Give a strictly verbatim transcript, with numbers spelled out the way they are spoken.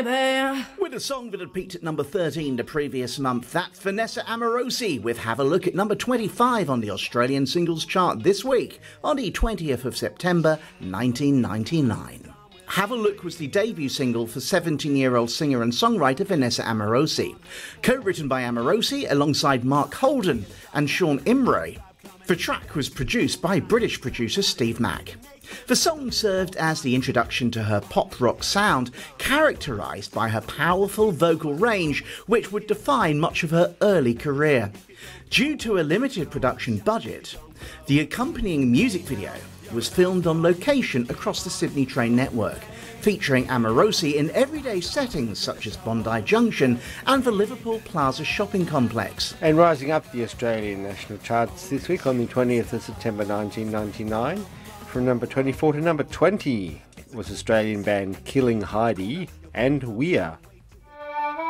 baby. With a song that had peaked at number thirteen the previous month, that's Vanessa Amorosi with Have a Look at number twenty-five on the Australian singles chart this week, on the twentieth of September nineteen ninety-nine. Have a Look was the debut single for seventeen-year-old singer and songwriter Vanessa Amorosi, co-written by Amorosi alongside Mark Holden and Sean Imre. The track was produced by British producer Steve Mack. The song served as the introduction to her pop-rock sound, characterised by her powerful vocal range, which would define much of her early career. Due to a limited production budget, the accompanying music video was filmed on location across the Sydney train network, featuring Amorosi in everyday settings such as Bondi Junction and the Liverpool Plaza shopping complex. And rising up the Australian national charts this week on the twentieth of September nineteen ninety-nine, from number twenty-four to number twenty was Australian band Killing Heidi and We're.